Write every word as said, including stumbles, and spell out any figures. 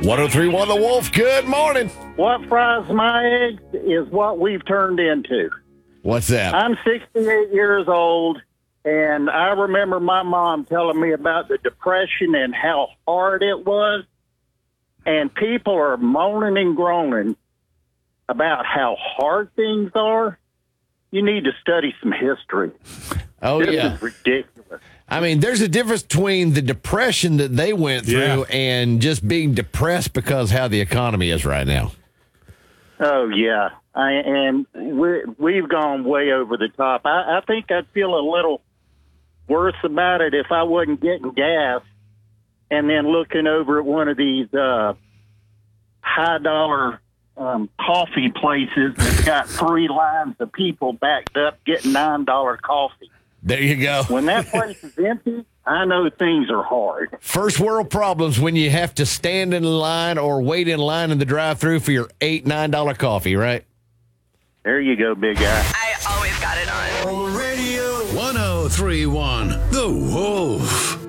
one oh three point one The Wolf, good morning. What fries my eggs is what we've turned into. What's that? I'm sixty-eight years old, and I remember my mom telling me about the Depression and how hard it was. And people are moaning and groaning about how hard things are. You need to study some history. Oh, this yeah. is ridiculous. I mean, there's a difference between the depression that they went through Yeah. and just being depressed because how the economy is right now. Oh, yeah. I, and we, we've gone way over the top. I, I think I'd feel a little worse about it if I wasn't getting gas and then looking over at one of these uh, high-dollar um, coffee places that's got three lines of people backed up getting nine dollar coffee. There you go. When that place is empty, I know things are hard. First world problems when you have to stand in line or wait in line in the drive-thru for your eight, nine dollar coffee, right? There you go, big guy. I always got it on. Radio one oh three point one The Wolf.